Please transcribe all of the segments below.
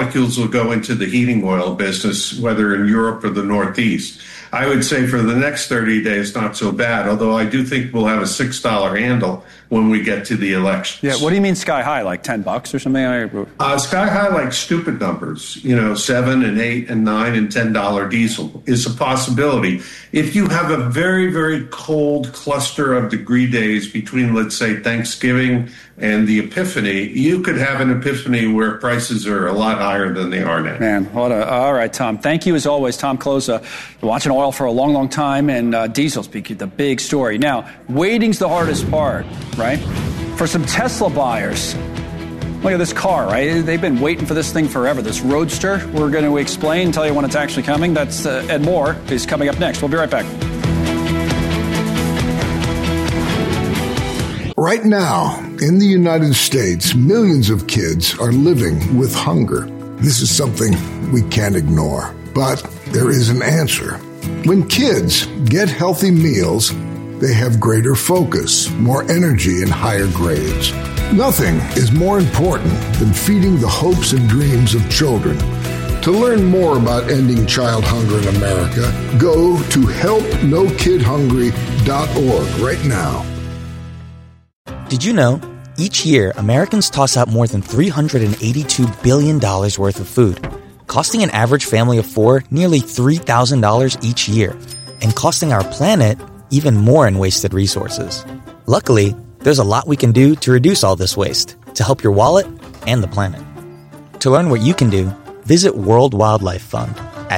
molecules will go into the heating oil business, whether in Europe or the Northeast. I would say for the next 30 days, not so bad, although I do think we'll have a $6 handle when we get to the elections. Yeah, what do you mean sky high, like $10 or something? Sky high, like stupid numbers, $7 and $8 and $9 and $10 diesel is a possibility. If you have a very, very cold cluster of degree days between, let's say, Thanksgiving and the Epiphany, you could have an epiphany where prices are a lot higher than they are now. Man, all right, Tom. Thank you as always. Tom Closa, watching oil for a long, long time, and diesel, speaking the big story. Now, waiting's the hardest part, right? For some Tesla buyers. Look at this car, right? They've been waiting for this thing forever, this Roadster. We're going to explain, tell you when it's actually coming. That's Ed Moore is coming up next. We'll be right back. Right now, in the United States, millions of kids are living with hunger. This is something we can't ignore, but there is an answer. When kids get healthy meals, they have greater focus, more energy, and higher grades. Nothing is more important than feeding the hopes and dreams of children. To learn more about ending child hunger in America, go to helpnokidhungry.org right now. Did you know, each year, Americans toss out more than $382 billion worth of food, costing an average family of four nearly $3,000 each year, and costing our planet even more in wasted resources. Luckily, there's a lot we can do to reduce all this waste, to help your wallet and the planet. To learn what you can do, visit World Wildlife Fund at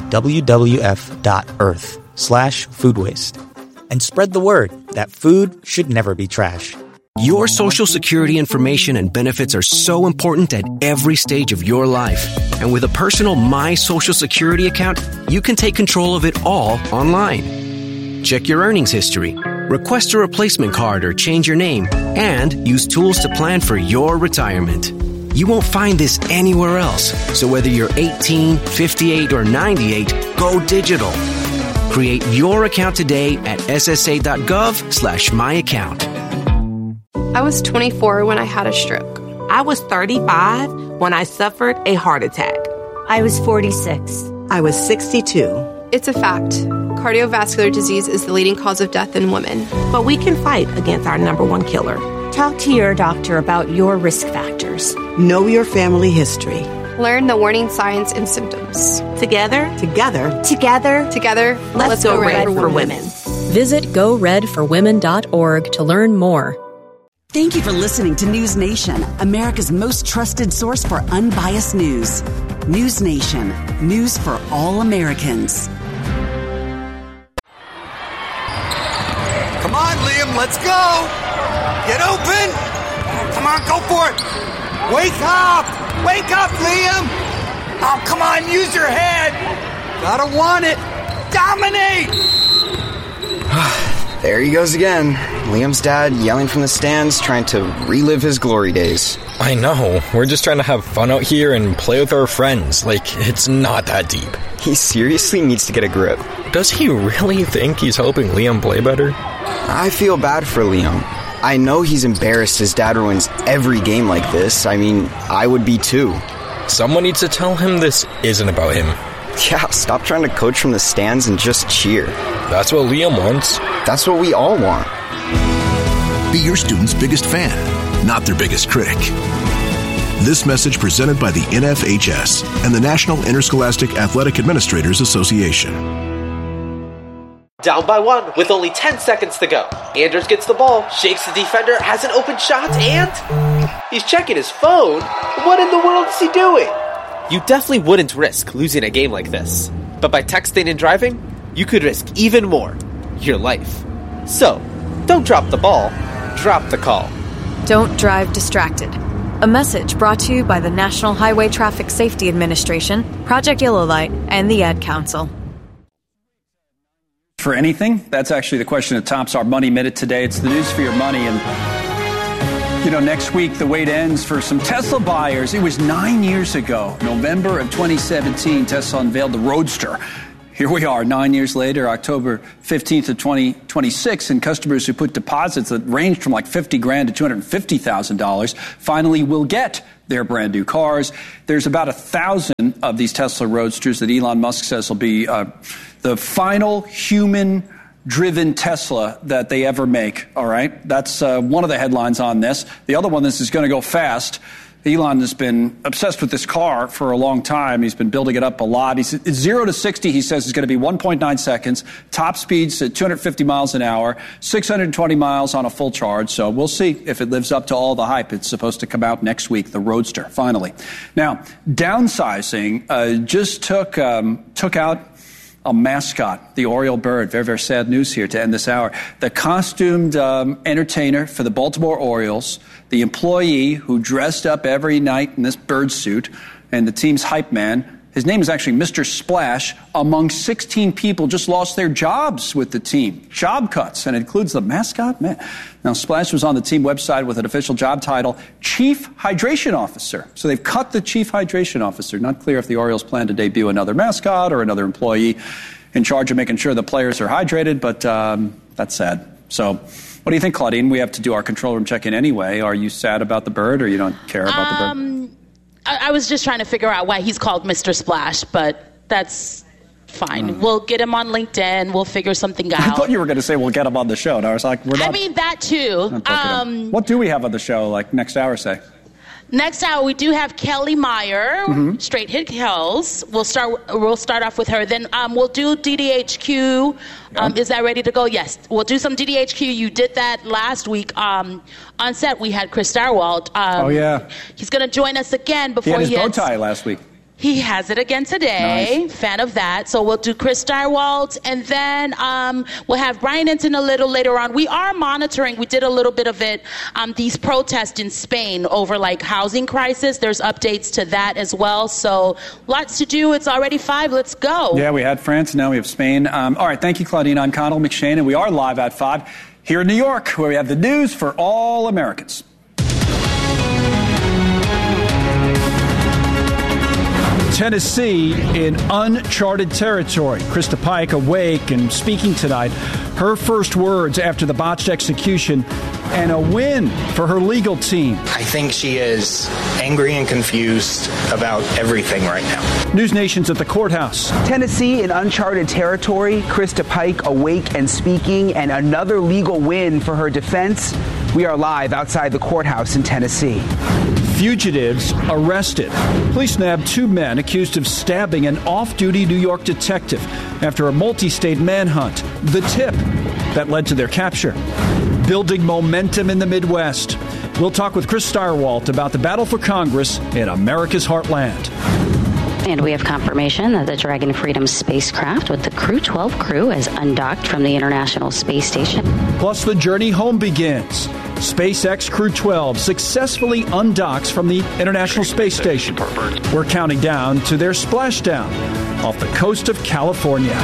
wwf.earth/food waste. And spread the word that food should never be trash. Your Social Security information and benefits are so important at every stage of your life. And with a personal My Social Security account, you can take control of it all online. Check your earnings history, request a replacement card or change your name, and use tools to plan for your retirement. You won't find this anywhere else. So whether you're 18, 58, or 98, go digital. Create your account today at ssa.gov/myaccount. I was 24 when I had a stroke. I was 35 when I suffered a heart attack. I was 46. I was 62. It's a fact. Cardiovascular disease is the leading cause of death in women. But we can fight against our number one killer. Talk to your doctor about your risk factors. Know your family history. Learn the warning signs and symptoms. Together, let's go red for women. Visit GoRedForWomen.org to learn more. Thank you for listening to News Nation, America's most trusted source for unbiased news. News Nation, news for all Americans. Come on, Liam, let's go. Get open. Come on, go for it. Wake up, Liam. Oh, come on, use your head. Gotta want it. Dominate. There he goes again. Liam's dad yelling from the stands, trying to relive his glory days. I know. We're just trying to have fun out here and play with our friends. Like, it's not that deep. He seriously needs to get a grip. Does he really think he's helping Liam play better? I feel bad for Liam. I know he's embarrassed his dad ruins every game like this. I mean, I would be too. Someone needs to tell him this isn't about him. Yeah, stop trying to coach from the stands and just cheer. That's what Liam wants. That's what we all want. Be your student's biggest fan, not their biggest critic. This message presented by the NFHS and the National Interscholastic Athletic Administrators Association. Down by one with only 10 seconds to go. Anders gets the ball, shakes the defender, has an open shot, and he's checking his phone. What in the world is he doing? You definitely wouldn't risk losing a game like this. But by texting and driving, you could risk even more, your life. So, don't drop the ball, drop the call. Don't drive distracted. A message brought to you by the National Highway Traffic Safety Administration, Project Yellow Light, and the Ad Council. For anything? That's actually the question that tops our Money Minute today. It's the news for your money. And, next week, the wait ends for some Tesla buyers. It was 9 years ago, November of 2017, Tesla unveiled the Roadster. here we are 9 years later, October 15th of 2026, and customers who put deposits that ranged from like $50,000 to $250,000 finally will get their brand new cars. There's about 1,000 of these Tesla Roadsters that Elon Musk says will be the final human-driven Tesla that they ever make. All right, that's one of the headlines on this. The other one, this is going to go fast. Elon has been obsessed with this car for a long time. He's been building it up a lot. He's 0 to 60, he says, is going to be 1.9 seconds. Top speeds at 250 miles an hour, 620 miles on a full charge. So we'll see if it lives up to all the hype. It's supposed to come out next week, the Roadster, finally. Now, downsizing just took out a mascot, the Oriole bird. Very, very sad news here to end this hour. The costumed entertainer for the Baltimore Orioles, the employee who dressed up every night in this bird suit, and the team's hype man, his name is actually Mr. Splash, among 16 people just lost their jobs with the team. Job cuts, and it includes the mascot. Man. Now, Splash was on the team website with an official job title, Chief Hydration Officer. So they've cut the Chief Hydration Officer. Not clear if the Orioles plan to debut another mascot or another employee in charge of making sure the players are hydrated, but that's sad. So what do you think, Claudine? We have to do our control room check-in anyway. Are you sad about the bird, or you don't care about the bird? I was just trying to figure out why he's called Mr. Splash, but that's fine. We'll get him on LinkedIn. We'll figure something out. I thought you were going to say we'll get him on the show. And I was like, we're not. I mean, that too. What do we have on the show, like next hour, say? Next hour, we do have Kelly Meyer, Straight Hit Hills. We'll start off with her. Then we'll do DDHQ. Is that ready to go? Yes. We'll do some DDHQ. You did that last week. On set, we had Chris Starwalt. Oh, yeah. He's going to join us again before he had his bow tie last week. He has it again today. Nice. Fan of that. So we'll do Chris Starwalt, and then we'll have Brian Enton a little later on. We are monitoring. We did a little bit of it. These protests in Spain over like housing crisis. There's updates to that as well. So lots to do. It's already 5. Let's go. Yeah, we had France. Now we have Spain. All right. Thank you, Claudine. I'm Connell McShane, and we are live at 5 here in New York, where we have the news for all Americans. Tennessee in uncharted territory. Krista Pike awake and speaking tonight. Her first words after the botched execution, and a win for her legal team. I think she is angry and confused about everything right now. News Nation's at the courthouse. Tennessee in uncharted territory. Krista Pike awake and speaking, and another legal win for her defense. We are live outside the courthouse in Tennessee. Fugitives arrested. Police nabbed 2 men accused of stabbing an off-duty New York detective after a multi-state manhunt. The tip that led to their capture. Building momentum in the Midwest. We'll talk with Chris Starwalt about the battle for Congress in America's heartland. And we have confirmation that the Dragon Freedom spacecraft with the Crew 12 crew has undocked from the International Space Station. Plus, the journey home begins. SpaceX Crew 12 successfully undocks from the International Space Station. We're counting down to their splashdown off the coast of California.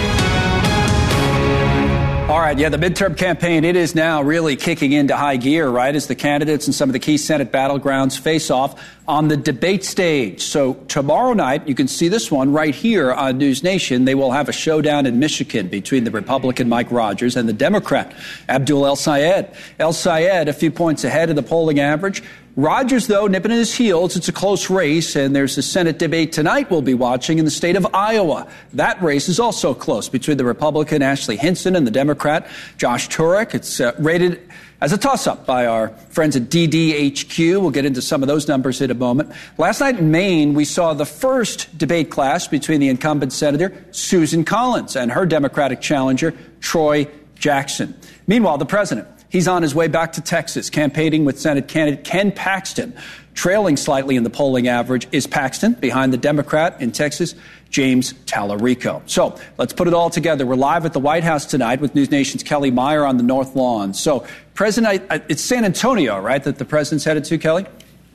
All right, yeah, the midterm campaign, it is now really kicking into high gear, right, as the candidates and some of the key Senate battlegrounds face off on the debate stage. So tomorrow night, you can see this one right here on News Nation. They will have a showdown in Michigan between the Republican Mike Rogers and the Democrat Abdul El-Sayed. El-Sayed a few points ahead of the polling average. Rogers, though, nipping at his heels. It's a close race, and there's a Senate debate tonight we'll be watching in the state of Iowa. That race is also close between the Republican Ashley Hinson and the Democrat Josh Turek. It's rated as a toss-up by our friends at DDHQ. We'll get into some of those numbers in a moment. Last night in Maine, we saw the first debate clash between the incumbent Senator Susan Collins and her Democratic challenger Troy Jackson. Meanwhile, the president, he's on his way back to Texas, campaigning with Senate candidate Ken Paxton. Trailing slightly in the polling average is Paxton, behind the Democrat in Texas, James Tallarico. So let's put it all together. We're live at the White House tonight with News Nation's Kelly Meyer on the North Lawn. So, President, it's San Antonio, right, that the president's headed to, Kelly?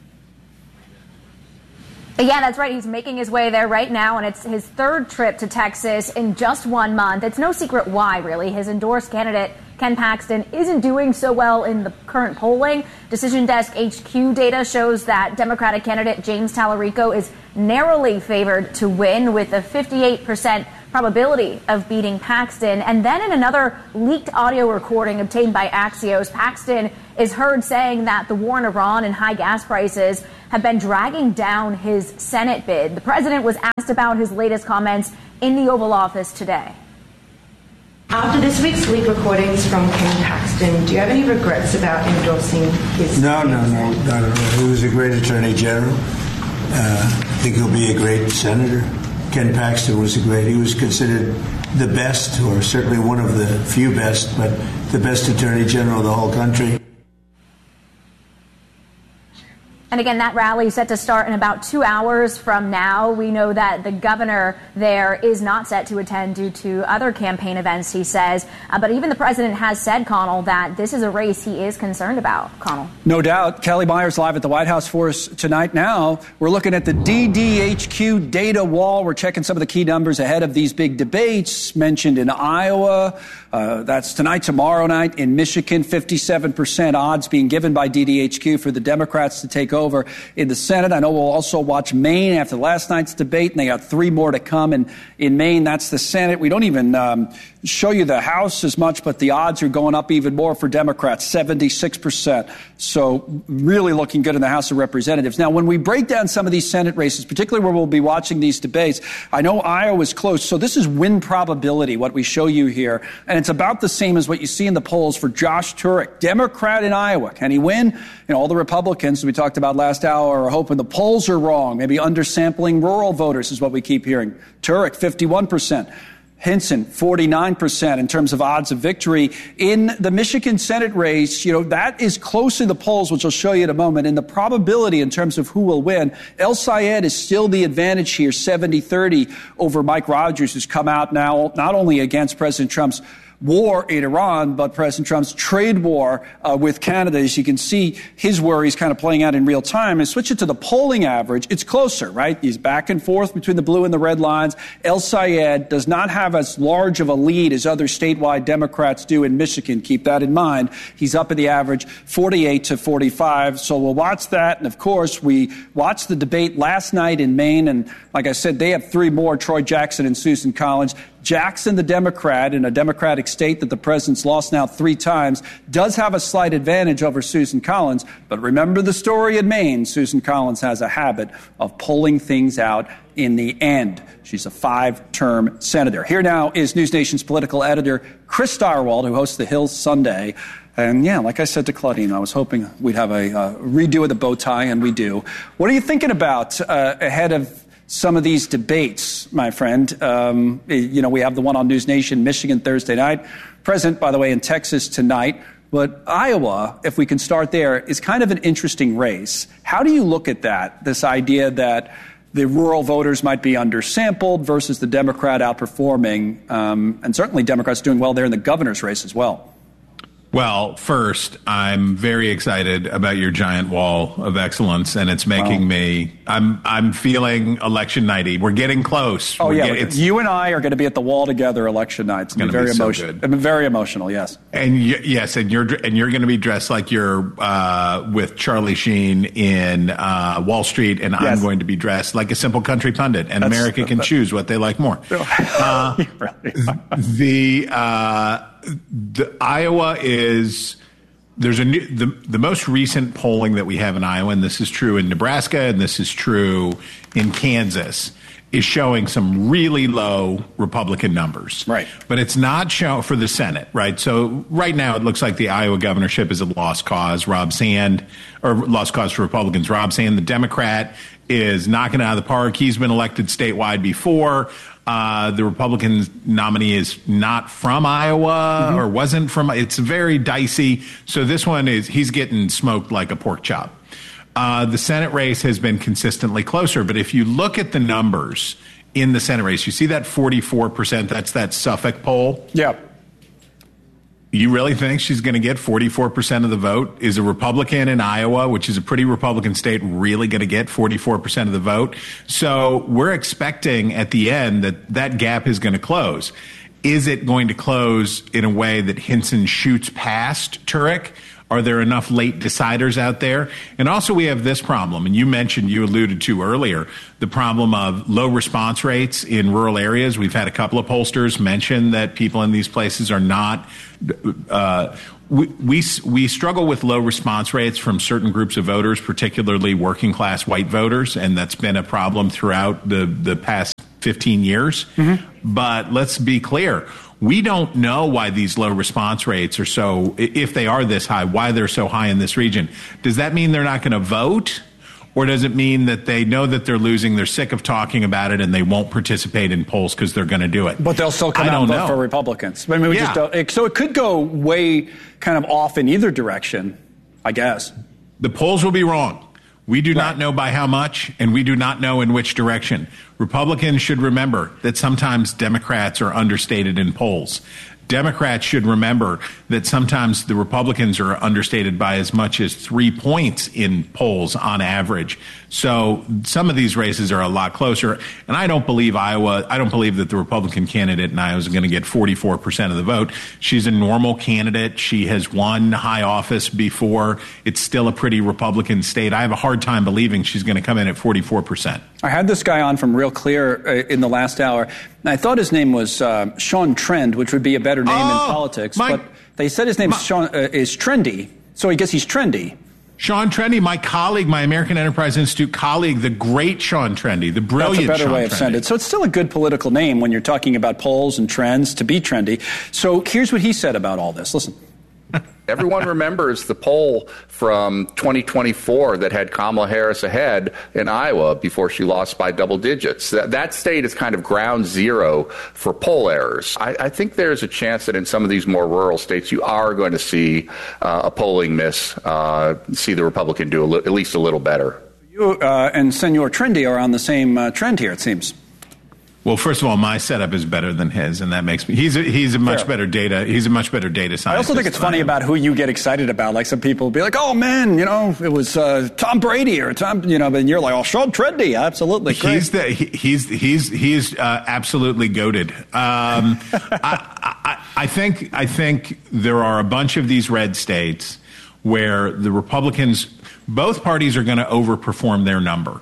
Yeah, that's right. He's making his way there right now, and it's his 3rd trip to Texas in just 1 month. It's no secret why, really. His endorsed candidate, Ken Paxton, isn't doing so well in the current polling. Decision Desk HQ data shows that Democratic candidate James Tallarico is narrowly favored to win with a 58% probability of beating Paxton. And then in another leaked audio recording obtained by Axios, Paxton is heard saying that the war in Iran and high gas prices have been dragging down his Senate bid. The president was asked about his latest comments in the Oval Office today. After this week's leaked recordings from Ken Paxton, do you have any regrets about endorsing his... No, not at all. He was a great attorney general. I think he'll be a great senator. Ken Paxton he was considered the best, or certainly one of the few best, but the best attorney general of the whole country. And again, that rally is set to start in about 2 hours from now. We know that the governor there is not set to attend due to other campaign events, he says. But even the president has said, Connell, that this is a race he is concerned about. Connell. No doubt. Kelly Myers live at the White House for us tonight. Now we're looking at the DDHQ data wall. We're checking some of the key numbers ahead of these big debates mentioned in Iowa. That's tonight, tomorrow night in Michigan. 57% odds being given by DDHQ for the Democrats to take over in the Senate. I know we'll also watch Maine after last night's debate, and they got 3 more to come. And in Maine, that's the Senate. We don't even show you the House as much, but the odds are going up even more for Democrats, 76%. So really looking good in the House of Representatives. Now, when we break down some of these Senate races, particularly where we'll be watching these debates, I know Iowa's close. So this is win probability, what we show you here. And it's about the same as what you see in the polls for Josh Turek, Democrat in Iowa. Can he win? You know, all the Republicans we talked about last hour are hoping the polls are wrong. Maybe undersampling rural voters is what we keep hearing. Turek, 51%. Hinson, 49% in terms of odds of victory. In the Michigan Senate race, you know, that is close in the polls, which I'll show you in a moment. And the probability in terms of who will win, El Sayed is still the advantage here, 70-30 over Mike Rogers, who's come out now not only against President Trump's war in Iran, but President Trump's trade war with Canada. As you can see, his worries kind of playing out in real time. And switch it to the polling average, it's closer, right? He's back and forth between the blue and the red lines. El Sayed does not have as large of a lead as other statewide Democrats do in Michigan. Keep that in mind. He's up in the average 48-45. So we'll watch that. And of course, we watched the debate last night in Maine. And like I said, they have 3 more, Troy Jackson and Susan Collins. Jackson, the Democrat, in a Democratic state that the president's lost now 3 times, does have a slight advantage over Susan Collins. But remember the story in Maine. Susan Collins has a habit of pulling things out in the end. She's a 5-term senator. Here now is News Nation's political editor, Chris Stirewalt, who hosts The Hill Sunday. And yeah, like I said to Claudine, I was hoping we'd have a redo of the bow tie, and we do. What are you thinking about ahead of some of these debates, my friend? You know, we have the one on News Nation, Michigan, Thursday night. President, by the way, in Texas tonight. But Iowa, if we can start there, is kind of an interesting race. How do you look at that, this idea that the rural voters might be undersampled versus the Democrat outperforming, and certainly Democrats doing well there in the governor's race as well? Well, first, I'm very excited about your giant wall of excellence, and it's making me. I'm feeling election nighty. We're getting close. Oh, you and I are going to be at the wall together election night. It's going to be very emotional. Very emotional, yes. And yes, and you're going to be dressed like you're with Charlie Sheen in Wall Street, and yes. I'm going to be dressed like a simple country pundit, and America can choose what they like more. The Iowa is there's the most recent polling that we have in Iowa, and this is true in Nebraska, and this is true in Kansas, is showing some really low Republican numbers. Right. But it's not shown for the Senate, right? So right now it looks like the Iowa governorship is a lost cause. Lost cause for Republicans. Rob Sand, the Democrat, is knocking it out of the park. He's been elected statewide before. The Republican nominee is not from Iowa or wasn't from. It's very dicey. So this one he's getting smoked like a pork chop. The Senate race has been consistently closer. But if you look at the numbers in the Senate race, you see that 44%. That's that Suffolk poll. Yeah. You really think she's going to get 44% of the vote? Is a Republican in Iowa, which is a pretty Republican state, really going to get 44% of the vote? So we're expecting at the end that gap is going to close. Is it going to close in a way that Hinson shoots past Turek? Are there enough late deciders out there? And also we have this problem, and you alluded to earlier, the problem of low response rates in rural areas. We've had a couple of pollsters mention that people in these places are not we struggle with low response rates from certain groups of voters, particularly working class white voters, and that's been a problem throughout the past 15 years. But let's be clear. We don't know why these low response rates are so, if they are this high, why they're so high in this region. Does that mean they're not going to vote? Or does it mean that they know that they're losing, they're sick of talking about it, and they won't participate in polls because they're going to do it? But they'll still come out and vote for Republicans. I mean, we just don't, so it could go way kind of off in either direction, I guess. The polls will be wrong. We do not know by how much, and we do not know in which direction. Republicans should remember that sometimes Democrats are understated in polls. Democrats should remember that sometimes the Republicans are understated by as much as 3 points in polls on average. So some of these races are a lot closer. And I don't believe that the Republican candidate in Iowa is going to get 44% of the vote. She's a normal candidate. She has won high office before. It's still a pretty Republican state. I have a hard time believing she's going to come in at 44%. I had this guy on from Real Clear in the last hour, and I thought his name was Sean Trend, which would be a better name in politics. But they said his name is Trendy, so I guess he's trendy. Sean Trendy, my colleague, my American Enterprise Institute colleague, the great Sean Trendy, the brilliant Sean Trendy. That's a better way of saying it. So it's still a good political name when you're talking about polls and trends to be trendy. So here's what he said about all this. Listen. Everyone remembers the poll from 2024 that had Kamala Harris ahead in Iowa before she lost by double digits. That state is kind of ground zero for poll errors. I think there's a chance that in some of these more rural states you are going to see a polling miss, see the Republican do at least a little better. You and Senor Trendy are on the same trend here, it seems. Well, first of all, my setup is better than his, and that makes me. He's a much better data. He's a much better data scientist. I also think it's funny about who you get excited about. Like some people will be like, "Oh man, it was Tom Brady or Tom," but you're like, "Oh, Sean Trendy, absolutely." Great. He's absolutely goated. I think there are a bunch of these red states where the Republicans, both parties, are going to overperform their number.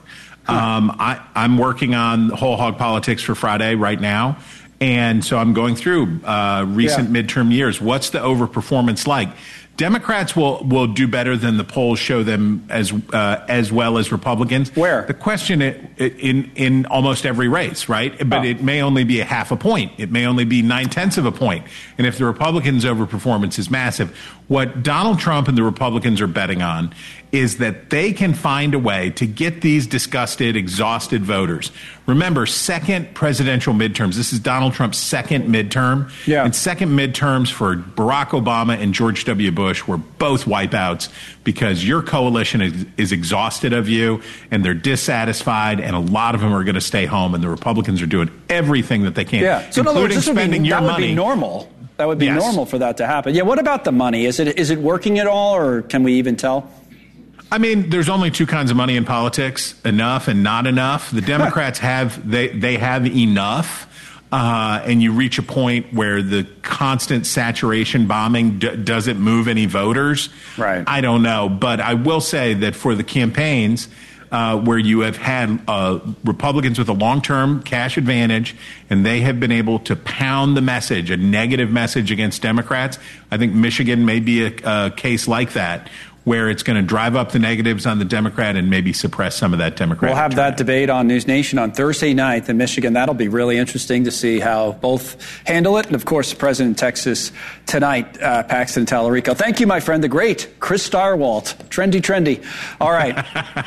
I'm working on whole hog politics for Friday right now, and so I'm going through recent midterm years. What's the overperformance like? Democrats will do better than the polls show them as well as Republicans. Where? The question in almost every race, right? But it may only be a half a point. It may only be 9/10 of a point. And if the Republicans' overperformance is massive, what Donald Trump and the Republicans are betting on is that they can find a way to get these disgusted, exhausted voters. Remember, second presidential midterms. This is Donald Trump's second midterm. Yeah. And second midterms for Barack Obama and George W. Bush were both wipeouts because your coalition is exhausted of you and they're dissatisfied, and a lot of them are going to stay home, and the Republicans are doing everything that they can, so including spending your money. That would be normal. That would be normal for that to happen. Yeah, what about the money? Is it working at all, or can we even tell? I mean, there's only two kinds of money in politics: enough and not enough. The Democrats have enough, and you reach a point where the constant saturation bombing doesn't move any voters. Right. I don't know, but I will say that for the campaigns where you have had Republicans with a long-term cash advantage, and they have been able to pound the message, a negative message against Democrats, I think Michigan may be a case like that, where it's going to drive up the negatives on the Democrat and maybe suppress some of that Democrat. We'll have that debate on News Nation on Thursday night in Michigan. That'll be really interesting to see how both handle it. And, of course, the president of Texas tonight, Paxton Talarico. Thank you, my friend, the great Chris Stirewalt. Trendy. All right.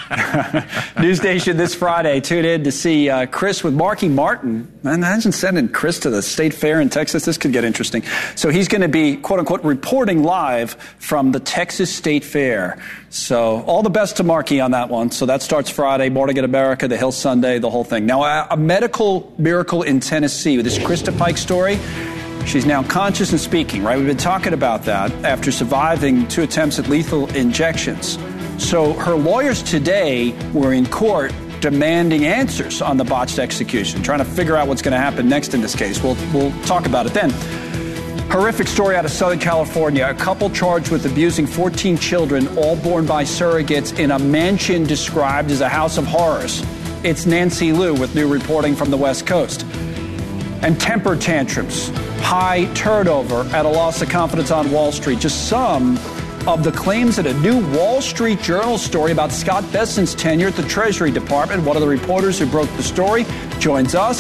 News Nation this Friday. Tune in to see Chris with Marky Martin. Imagine sending Chris to the State Fair in Texas. This could get interesting. So he's going to be, quote-unquote, reporting live from the Texas State Fair. So all the best to Markey on that one. So that starts Friday, Morning in America, The Hill Sunday, the whole thing. Now, a medical miracle in Tennessee with this Krista Pike story. She's now conscious and speaking, right? We've been talking about that after surviving 2 attempts at lethal injections. So her lawyers today were in court demanding answers on the botched execution, trying to figure out what's going to happen next in this case. We'll talk about it then. Horrific story out of Southern California. A couple charged with abusing 14 children, all born by surrogates, in a mansion described as a house of horrors. It's Nancy Liu with new reporting from the West Coast. And temper tantrums, high turnover, at a loss of confidence on Wall Street. Just some of the claims in a new Wall Street Journal story about Scott Bessent's tenure at the Treasury Department. One of the reporters who broke the story joins us.